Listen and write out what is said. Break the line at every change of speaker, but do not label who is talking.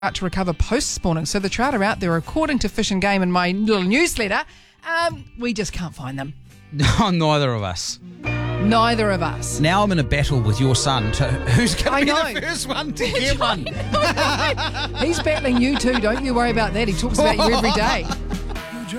to recover post-spawning. So the trout are out there, according to Fish and Game in my little newsletter. We just can't find them.
No, neither of us.
Neither of us.
Now I'm in a battle with your son to who's going to
I
be
know.
the first one to get one.
He's battling you too. Don't you worry about that. He talks about you every day.